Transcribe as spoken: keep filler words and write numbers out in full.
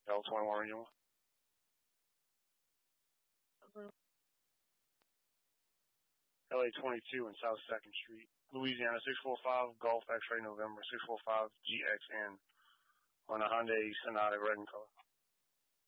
L twenty-one Regional. Okay. L A twenty-two and South second Street. Louisiana six four five, Golf X-Ray November six four five G X N on a Hyundai Sonata red in color.